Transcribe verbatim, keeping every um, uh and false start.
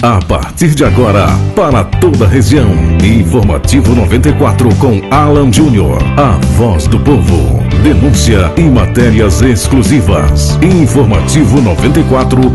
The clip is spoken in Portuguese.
A partir de agora, para toda a região, Informativo noventa e quatro com Alan Júnior, a voz do povo. Denúncia e matérias exclusivas. Informativo noventa e quatro